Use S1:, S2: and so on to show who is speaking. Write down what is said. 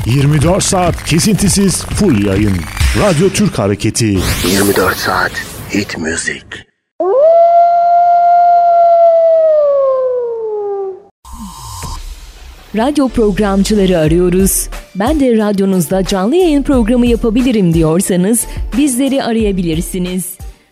S1: 24 saat kesintisiz full yayın. Radyo Türk Hareketi.
S2: 24 saat hit müzik.
S3: Radyo programcıları arıyoruz. Ben de radyonuzda canlı yayın programı yapabilirim diyorsanız bizleri arayabilirsiniz.